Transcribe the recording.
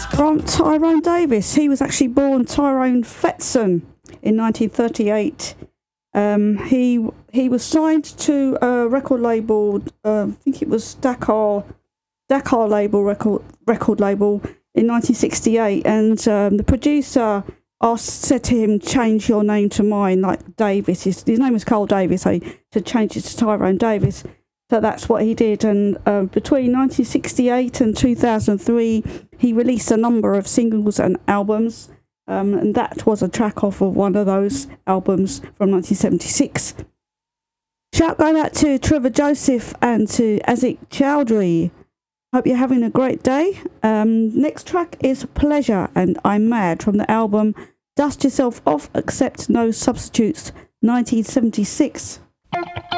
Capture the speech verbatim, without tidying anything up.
From Tyrone Davis. He was actually born Tyrone Fetson in nineteen thirty-eight. Um, he he was signed to a record label, uh, I think it was Dakar Dakar label record record label in nineteen sixty-eight, and um, the producer asked said to him, "Change your name to mine, like Davis." His, his name was Carl Davis, so he said change it to Tyrone Davis. So that's what he did, and uh, between nineteen sixty-eight and two thousand three, he released a number of singles and albums. Um, and that was a track off of one of those albums from nineteen seventy-six. Shout going out to Trevor Joseph and to Azik Chowdhury. Hope you're having a great day. Um, next track is Pleasure and I'm Mad from the album Dust Yourself Off, Accept No Substitutes, nineteen seventy-six.